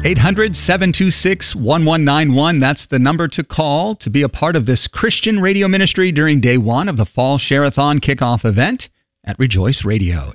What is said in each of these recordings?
800-726-1191. That's the number to call to be a part of this Christian radio ministry during day one of the Fall Share-a-thon kickoff event at Rejoice Radio.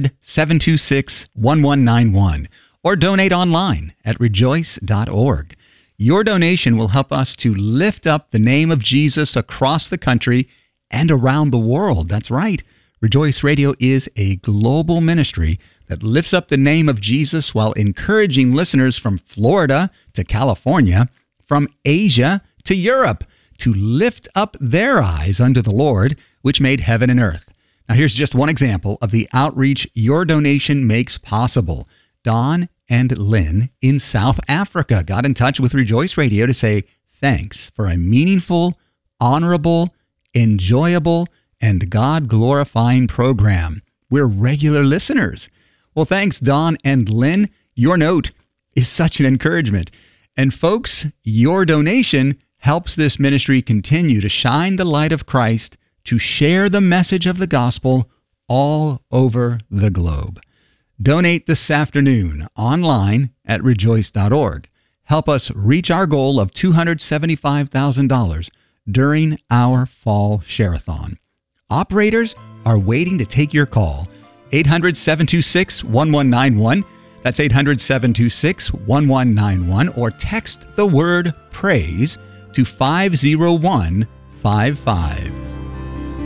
800-726-1191. Or donate online at rejoice.org. Your donation will help us to lift up the name of Jesus across the country and around the world. That's right. Rejoice Radio is a global ministry that lifts up the name of Jesus while encouraging listeners from Florida to California, from Asia to Europe, to lift up their eyes unto the Lord, which made heaven and earth. Now, here's just one example of the outreach your donation makes possible. Don and Lynn in South Africa got in touch with Rejoice Radio to say thanks for a meaningful, honorable, enjoyable, and God-glorifying program. We're regular listeners. Well, thanks, Don and Lynn. Your note is such an encouragement. And folks, your donation helps this ministry continue to shine the light of Christ, to share the message of the gospel all over the globe. Donate this afternoon online at rejoice.org. Help us reach our goal of $275,000 during our Fall Share-a-thon. Operators are waiting to take your call. 800-726-1191. That's 800-726-1191. Or text the word PRAISE to 50155.